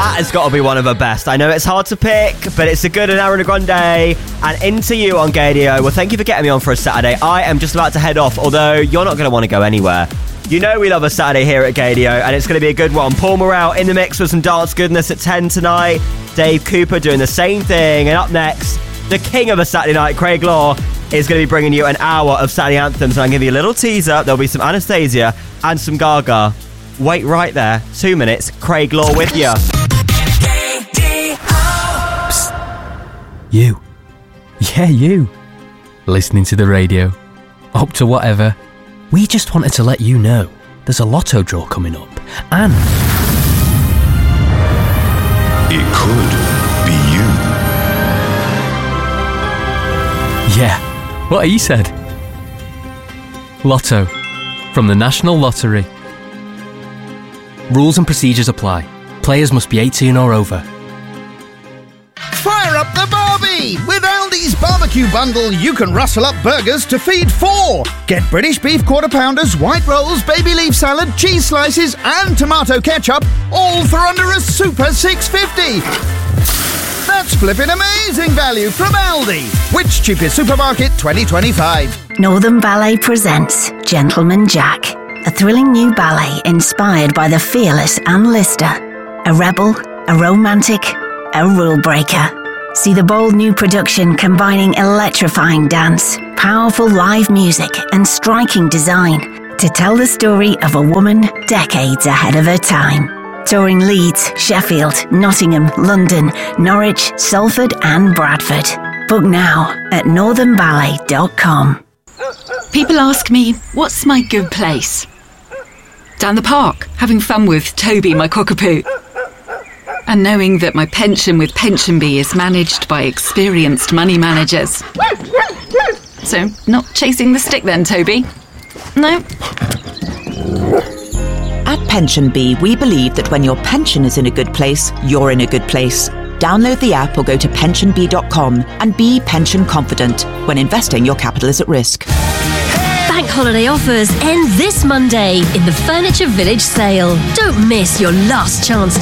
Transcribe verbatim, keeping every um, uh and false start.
That has got to be one of her best. I know it's hard to pick, but it's a good and Ariana Grande. And Into You on Gaydio. Well, thank you for getting me on for a Saturday. I am just about to head off, although you're not going to want to go anywhere. You know we love a Saturday here at Gaydio, and it's going to be a good one. Paul Morrell in the mix with some dance goodness at ten tonight. Dave Cooper doing the same thing. And up next, the king of a Saturday night, Craig Law, is going to be bringing you an hour of Saturday anthems. And I'm going to give you a little teaser. There'll be some Anastasia and some Gaga. Wait right there. Two minutes. Craig Law with you. You. Yeah, you. Listening to the radio. Up to whatever. We just wanted to let you know there's a lotto draw coming up. And it could be you. Yeah, what he said. Lotto. From the National Lottery. Rules and procedures apply. Players must be eighteen or over. Fire up the Barbie! With Aldi's barbecue bundle, you can rustle up burgers to feed four. Get British beef quarter pounders, white rolls, baby leaf salad, cheese slices, and tomato ketchup, all for under a super six fifty. That's flipping amazing value from Aldi. Which cheapest supermarket twenty twenty-five? Northern Ballet presents Gentleman Jack, a thrilling new ballet inspired by the fearless Anne Lister. A rebel, a romantic, a rule breaker. See the bold new production combining electrifying dance, powerful live music, and striking design to tell the story of a woman decades ahead of her time. Touring Leeds, Sheffield, Nottingham, London, Norwich, Salford, and Bradford. Book now at northern ballet dot com. People ask me, what's my good place? Down the park, having fun with Toby, my cockapoo. And knowing that my pension with PensionBee is managed by experienced money managers. So, not chasing the stick then, Toby? No? At PensionBee, we believe that when your pension is in a good place, you're in a good place. Download the app or go to pension bee dot com and be pension confident. When investing, your capital is at risk. Bank holiday offers end this Monday in the Furniture Village sale. Don't miss your last chance